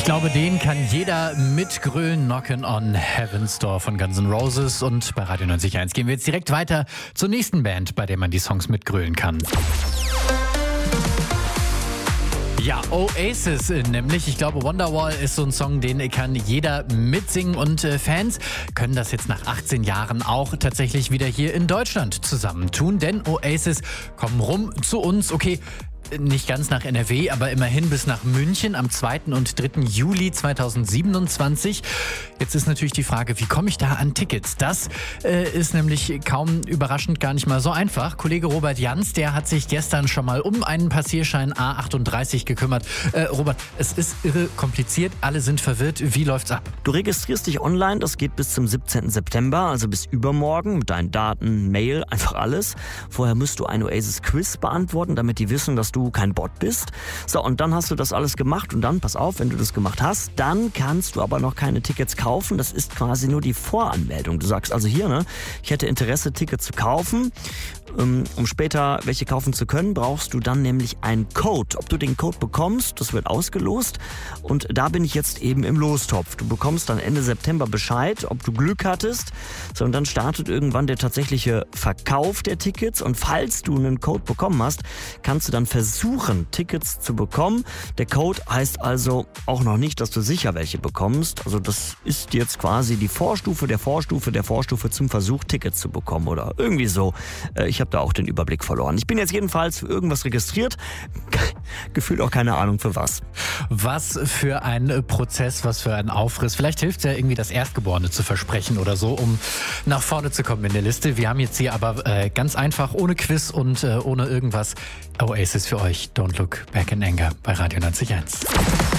glaube, den kann jeder mitgrölen. Knockin' on Heaven's Door von Guns N' Roses. Und bei Radio 91 gehen wir jetzt direkt weiter zur nächsten Band, bei der man die Songs mitgrölen kann. Ja, Oasis nämlich. Ich glaube, Wonderwall ist so ein Song, den kann jeder mitsingen. Und Fans können das jetzt nach 18 Jahren auch tatsächlich wieder hier in Deutschland zusammentun. Denn Oasis kommen rum zu uns. Okay, nicht ganz nach NRW, aber immerhin bis nach München am 2. und 3. Juli 2027. Jetzt ist natürlich die Frage, wie komme ich da an Tickets? Das ist nämlich kaum überraschend gar nicht mal so einfach. Kollege Robert Jans, der hat sich gestern schon mal um einen Passierschein A38 gekümmert. Robert, es ist irre kompliziert, alle sind verwirrt. Wie läuft's ab? Du registrierst dich online, das geht bis zum 17. September, also bis übermorgen, mit deinen Daten, Mail, einfach alles. Vorher musst du ein Oasis-Quiz beantworten, damit die wissen, dass du kein Bot bist. So, und dann hast du das alles gemacht und dann, pass auf, wenn du das gemacht hast, dann kannst du aber noch keine Tickets kaufen. Das ist quasi nur die Voranmeldung. Du sagst also hier, ich hätte Interesse, Tickets zu kaufen. Um später welche kaufen zu können, brauchst du dann nämlich einen Code. Ob du den Code bekommst, das wird ausgelost. Und da bin ich jetzt eben im Lostopf. Du bekommst dann Ende September Bescheid, ob du Glück hattest. So, und dann startet irgendwann der tatsächliche Verkauf der Tickets. Und falls du einen Code bekommen hast, kannst du dann versuchen, Tickets zu bekommen. Der Code heißt also auch noch nicht, dass du sicher welche bekommst. Also das ist jetzt quasi die Vorstufe der Vorstufe der Vorstufe zum Versuch, Tickets zu bekommen oder irgendwie so. Ich habe da auch den Überblick verloren. Ich bin jetzt jedenfalls für irgendwas registriert. Gefühlt auch keine Ahnung für was. Was für ein Prozess, was für ein Aufriss. Vielleicht hilft es ja irgendwie, das Erstgeborene zu versprechen oder so, um nach vorne zu kommen in der Liste. Wir haben jetzt hier aber ganz einfach, ohne Quiz und ohne irgendwas, Oasis für euch. Don't Look Back in Anger bei Radio 91.